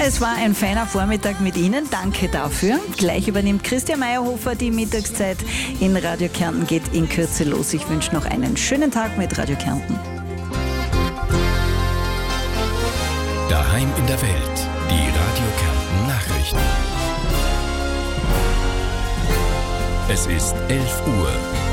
Es war ein feiner Vormittag mit Ihnen. Danke dafür. Gleich übernimmt Christian Meyerhofer die Mittagszeit. In Radio Kärnten geht in Kürze los. Ich wünsche noch einen schönen Tag mit Radio Kärnten. Daheim in der Welt. Die Radio Kärnten Nachrichten. Es ist 11 Uhr.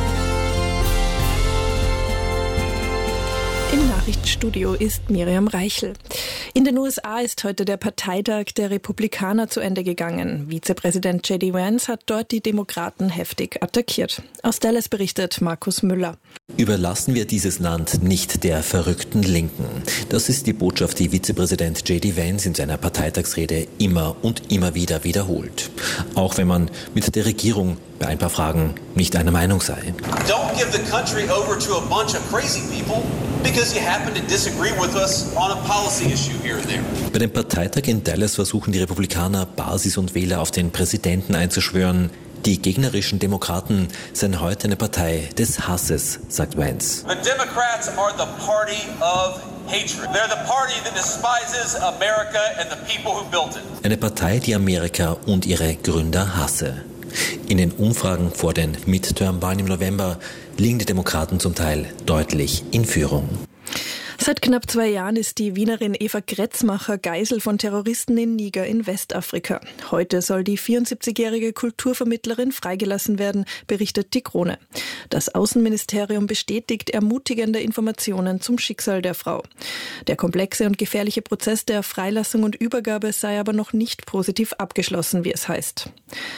Im Nachrichtenstudio ist Miriam Reichel. In den USA ist heute der Parteitag der Republikaner zu Ende gegangen. Vizepräsident J.D. Vance hat dort die Demokraten heftig attackiert. Aus Dallas berichtet Markus Müller. Überlassen wir dieses Land nicht der verrückten Linken. Das ist die Botschaft, die Vizepräsident J.D. Vance in seiner Parteitagsrede immer und immer wieder wiederholt. Auch wenn man mit der Regierung bei ein paar Fragen nicht einer Meinung sei. Don't give the country over to a bunch of crazy people because you happen to disagree with us on a policy issue here and there. Bei dem Parteitag in Dallas versuchen die Republikaner, Basis und Wähler auf den Präsidenten einzuschwören. Die gegnerischen Demokraten seien heute eine Partei des Hasses, sagt Vance. The Democrats are the party of hatred. They're the party that despises America and the people who built it. Eine Partei, die Amerika und ihre Gründer hasse. In den Umfragen vor den Midterm-Wahlen im November liegen die Demokraten zum Teil deutlich in Führung. Seit knapp 2 Jahren ist die Wienerin Eva Kretzmacher Geisel von Terroristen in Niger in Westafrika. Heute soll die 74-jährige Kulturvermittlerin freigelassen werden, berichtet die Krone. Das Außenministerium bestätigt ermutigende Informationen zum Schicksal der Frau. Der komplexe und gefährliche Prozess der Freilassung und Übergabe sei aber noch nicht positiv abgeschlossen, wie es heißt.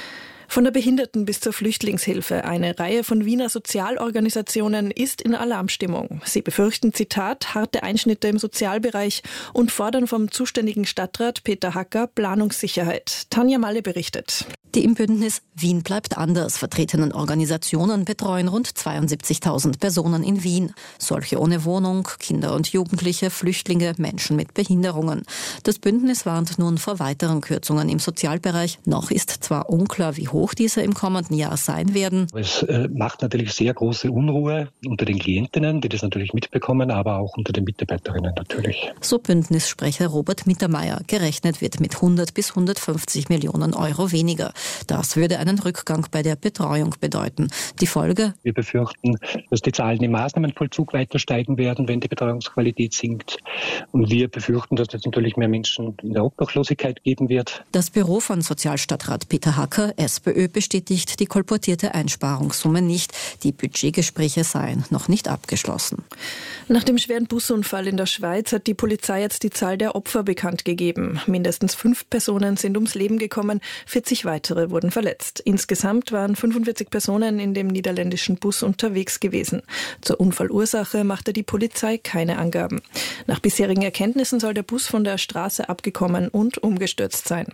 Von der Behinderten- bis zur Flüchtlingshilfe. Eine Reihe von Wiener Sozialorganisationen ist in Alarmstimmung. Sie befürchten, Zitat, harte Einschnitte im Sozialbereich und fordern vom zuständigen Stadtrat Peter Hacker Planungssicherheit. Tanja Malle berichtet. Die im Bündnis Wien bleibt anders vertretenen Organisationen betreuen rund 72.000 Personen in Wien. Solche ohne Wohnung, Kinder und Jugendliche, Flüchtlinge, Menschen mit Behinderungen. Das Bündnis warnt nun vor weiteren Kürzungen im Sozialbereich. Noch ist zwar unklar, wie hoch diese im kommenden Jahr sein werden. Es macht natürlich sehr große Unruhe unter den Klientinnen, die das natürlich mitbekommen, aber auch unter den Mitarbeiterinnen natürlich. So Bündnissprecher Robert Mittermeier. Gerechnet wird mit 100 bis 150 Millionen Euro weniger. Das würde einen Rückgang bei der Betreuung bedeuten. Die Folge? Wir befürchten, dass die Zahlen im Maßnahmenvollzug weiter steigen werden, wenn die Betreuungsqualität sinkt. Und wir befürchten, dass es natürlich mehr Menschen in der Obdachlosigkeit geben wird. Das Büro von Sozialstadtrat Peter Hacker, SPÖ, bestätigt die kolportierte Einsparungssumme nicht. Die Budgetgespräche seien noch nicht abgeschlossen. Nach dem schweren Busunfall in der Schweiz hat die Polizei jetzt die Zahl der Opfer bekannt gegeben. Mindestens 5 Personen sind ums Leben gekommen, 40 weitere wurden verletzt. Insgesamt waren 45 Personen in dem niederländischen Bus unterwegs gewesen. Zur Unfallursache machte die Polizei keine Angaben. Nach bisherigen Erkenntnissen soll der Bus von der Straße abgekommen und umgestürzt sein.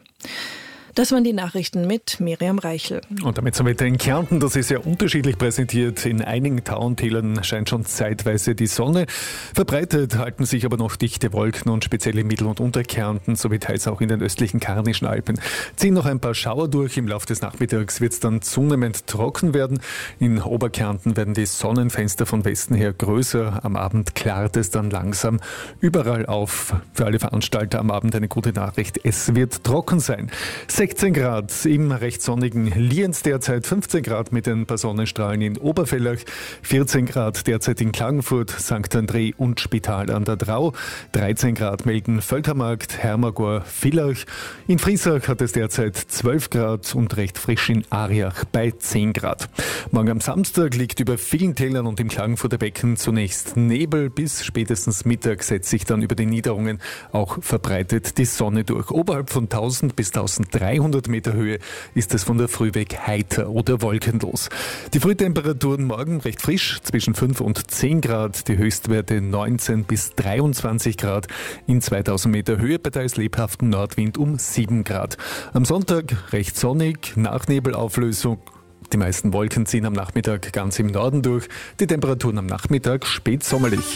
Das waren die Nachrichten mit Miriam Reichel. Und damit zum Wetter in Kärnten, das ist sehr unterschiedlich präsentiert. In einigen Tauentälern scheint schon zeitweise die Sonne. Verbreitet halten sich aber noch dichte Wolken und speziell in Mittel- und Unterkärnten, sowie teils auch in den östlichen Karnischen Alpen. Ziehen noch ein paar Schauer durch. Im Laufe des Nachmittags wird es dann zunehmend trocken werden. In Oberkärnten werden die Sonnenfenster von Westen her größer. Am Abend klart es dann langsam überall auf. Für alle Veranstalter am Abend eine gute Nachricht. Es wird trocken sein. 16 Grad im recht sonnigen Lienz derzeit, 15 Grad mit ein paar Sonnenstrahlen in Obervellach, 14 Grad derzeit in Klagenfurt, St. André und Spital an der Drau, 13 Grad melden Völkermarkt, Hermagor, Villach. In Friesach hat es derzeit 12 Grad und recht frisch in Ariach bei 10 Grad. Morgen am Samstag liegt über vielen Tälern und im Klagenfurter Becken zunächst Nebel. Bis spätestens Mittag setzt sich dann über die Niederungen auch verbreitet die Sonne durch. Oberhalb von 1000 bis 1300 Meter Höhe ist es von der Früh weg heiter oder wolkenlos. Die Frühtemperaturen morgen recht frisch, zwischen 5 und 10 Grad, die Höchstwerte 19 bis 23 Grad. In 2000 Meter Höhe bei teils lebhaftem Nordwind um 7 Grad. Am Sonntag recht sonnig, nach Nebelauflösung. Die meisten Wolken ziehen am Nachmittag ganz im Norden durch. Die Temperaturen am Nachmittag spätsommerlich.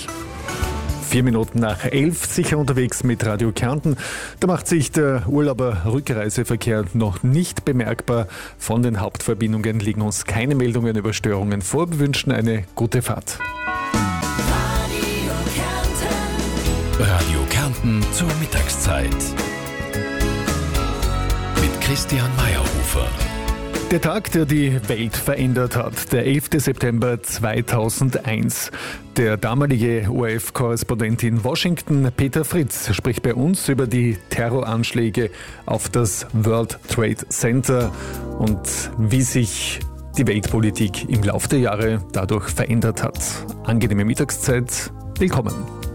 4 Minuten nach 11, sicher unterwegs mit Radio Kärnten. Da macht sich der Urlauber-Rückreiseverkehr noch nicht bemerkbar. Von den Hauptverbindungen liegen uns keine Meldungen über Störungen vor. Wir wünschen eine gute Fahrt. Radio Kärnten zur Mittagszeit. Christian Meyerhofer. Der Tag, der die Welt verändert hat, der 11. September 2001. Der damalige ORF-Korrespondent in Washington, Peter Fritz, spricht bei uns über die Terroranschläge auf das World Trade Center und wie sich die Weltpolitik im Laufe der Jahre dadurch verändert hat. Angenehme Mittagszeit, willkommen.